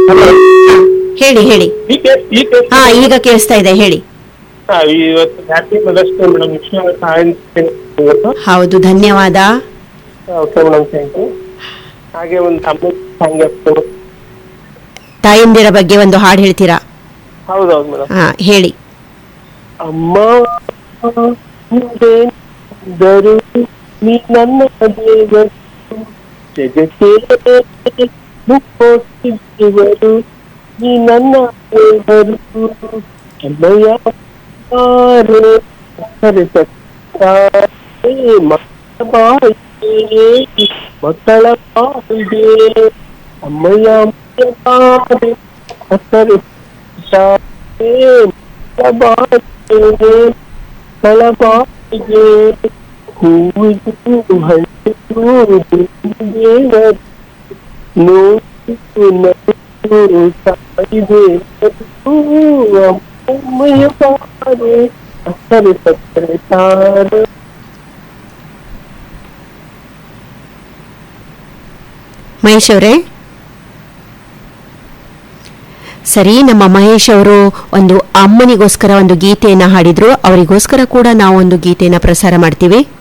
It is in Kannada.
ಹೇಳಿ ಹೇಳಿ. ಹಾ, ಈಗ ಕೇಳಿಸ್ತಾ ಇದೆ, ಹೇಳಿ. ಇವತ್ತು ಹ್ಯಾಪಿ ಮದರ್ಸ್ ಡೇ ಮೇಡಮ್. ಹೌದು, ಧನ್ಯವಾದ. Okay madam, thank you. ಹಾಗೆ ಒಂದು ಅಮ್ಮ ತಾಯಂದಿರ ಬಗ್ಗೆ ಒಂದು ಹಾಡು ಹೇಳ್ತೀರಾ? ಹೌದೌದು ಮೇಡಮ್. ಹಾ, ಹೇಳಿ. ಅಮ್ಮ ದರು ನೀ ನನ್ನ ದೇವರು, ಜಗತ್ತೇ ಮುಕ್ಕೋಟಿವರು, ನೀ ನನ್ನ ದೇವರು. ಅಮ್ಮಯ್ಯ ಮಕ್ಕಳ ಬಾಯಿಗೆ ಅಮ್ಮಯ್ಯ ಬಾಯಿಗೆ ಹೂವು ಹಣ್ಣು ನೋವು ಸಾಯಿದೆ ಅಮ್ಮಯ್ಯ ಬಾರೆ ಅಕ್ಕರೆ ಸಕ್ಕರೆ ತಾರೆ. ಮಹೇಶ್ ಅವರೇ, ಸರಿ, ನಮ್ಮ ಮಹೇಶ್ ಅವರು ಒಂದು ಅಮ್ಮನಿಗೋಸ್ಕರ ಒಂದು ಗೀತೆಯನ್ನು ಹಾಡಿದ್ರು. ಅವರಿಗೋಸ್ಕರ ಕೂಡ ನಾವು ಒಂದು ಗೀತೆಯನ್ನು ಪ್ರಸಾರ ಮಾಡ್ತೀವಿ.